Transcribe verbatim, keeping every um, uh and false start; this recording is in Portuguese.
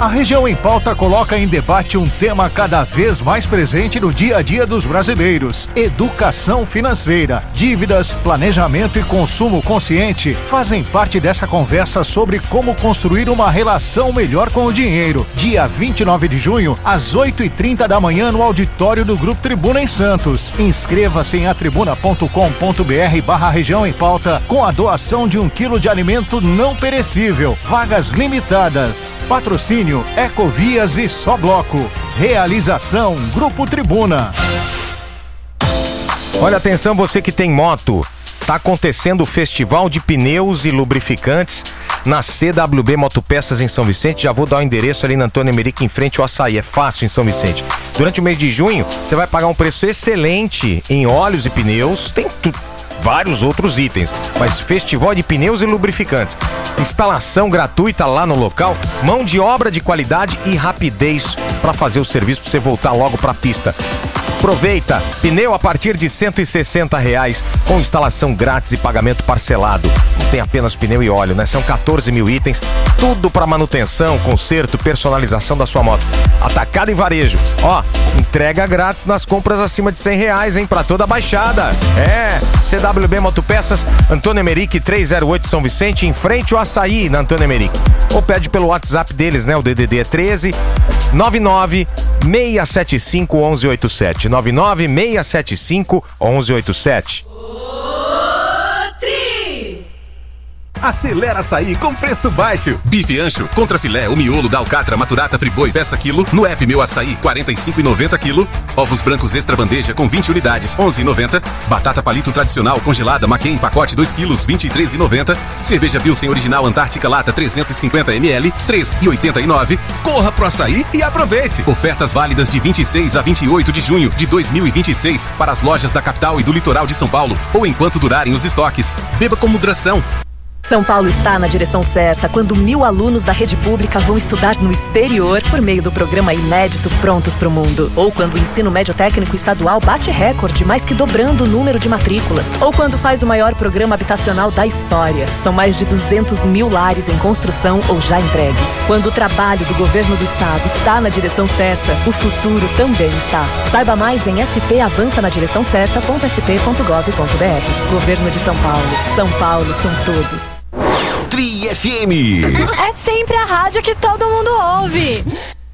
A Região em Pauta coloca em debate um tema cada vez mais presente no dia a dia dos brasileiros: educação financeira. Dívidas, planejamento e consumo consciente fazem parte dessa conversa sobre como construir uma relação melhor com o dinheiro. Dia vinte e nove de junho, às oito e trinta da manhã, no auditório do Grupo Tribuna em Santos. Inscreva-se em atribuna ponto com ponto br barra Região em Pauta com a doação de um quilo de alimento não perecível. Vagas limitadas. Patrocínio Ecovias e Só Bloco. Realização Grupo Tribuna. Olha, atenção, você que tem moto. Tá acontecendo o Festival de Pneus e Lubrificantes na C W B Motopeças em São Vicente. Já vou dar o endereço ali na Antônio Emerick, em frente ao Açaí. É fácil em São Vicente. Durante o mês de junho, você vai pagar um preço excelente em óleos e pneus. Tem tudo. Vários outros itens, mas Festival de Pneus e Lubrificantes. Instalação gratuita lá no local, mão de obra de qualidade e rapidez para fazer o serviço para você voltar logo para a pista. Aproveita, pneu a partir de cento e sessenta reais, com instalação grátis e pagamento parcelado. Não tem apenas pneu e óleo, né? São quatorze mil itens, tudo para manutenção, conserto, personalização da sua moto. Atacado em varejo. Ó, entrega grátis nas compras acima de cem reais, hein? Para toda a Baixada. É, C W B Motopeças, Antônio Emerick três zero oito São Vicente, em frente ao Açaí, na Antônio Emerick. Ou pede pelo WhatsApp deles, né? O D D D é treze, nove nove seis sete cinco, um um oito sete. nove nove seis sete cinco, um um oito sete. Acelera Açaí com preço baixo. Bife ancho, contra filé, o miolo da alcatra, maturata, friboi, peça quilo. No app Meu Açaí, quarenta e cinco reais e noventa centavos quilo. Ovos brancos extra bandeja com vinte unidades, onze reais e noventa centavos. Batata palito tradicional congelada, Maquém, pacote dois quilos, vinte e três reais e noventa centavos. Cerveja Pilsen original Antártica Lata, trezentos e cinquenta mililitros, três reais e oitenta e nove centavos. Corra pro Açaí e aproveite. Ofertas válidas de vinte e seis a vinte e oito de junho de dois mil e vinte e seis para as lojas da capital e do litoral de São Paulo, ou enquanto durarem os estoques. Beba com moderação. São Paulo está na direção certa quando mil alunos da rede pública vão estudar no exterior por meio do programa inédito Prontos para o Mundo. Ou quando o ensino médio técnico estadual bate recorde, mais que dobrando o número de matrículas. Ou quando faz o maior programa habitacional da história. São mais de duzentos mil lares em construção ou já entregues. Quando o trabalho do governo do estado está na direção certa, o futuro também está. Saiba mais em s p avança na direção certa ponto s p ponto gov ponto b r. Governo de São Paulo. São Paulo são todos. Tri F M. É sempre a rádio que todo mundo ouve.